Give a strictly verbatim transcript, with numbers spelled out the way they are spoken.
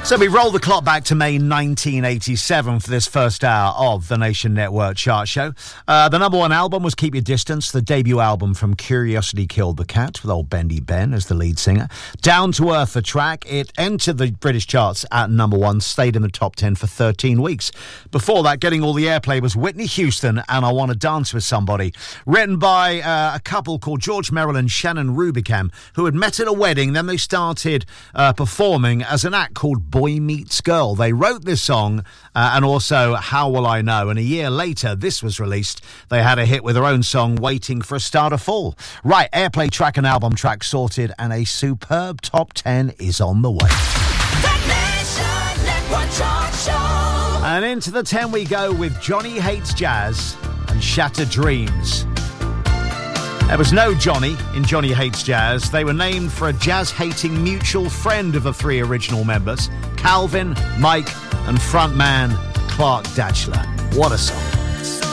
So we roll the clock back to May nineteen eighty-seven for this first hour of the Nation Network Chart Show. Uh, the number one album was Keep Your Distance, the debut album from Curiosity Killed the Cat, with old Bendy Ben as the lead singer. Down to Earth, the track. It entered the British charts at number one, stayed in the top ten for thirteen weeks. Before that, getting all the airplay was Whitney Houston and I Want to Dance With Somebody, written by uh, a couple called George Merrill and Shannon Rubicam, who had met at a wedding. Then they started uh, performing as an act called Boy Meets Girl. They wrote this song uh, and also How Will I Know, and a year later this was released. They had a hit with their own song Waiting for a Star to Fall. Right, airplay track and album track sorted, and a superb top ten is on the way. And into the ten we go with Johnny Hates Jazz and Shattered Dreams. There was no Johnny in Johnny Hates Jazz. They were named for a jazz-hating mutual friend of the three original members, Calvin, Mike, and frontman Clark Datchler. What a song.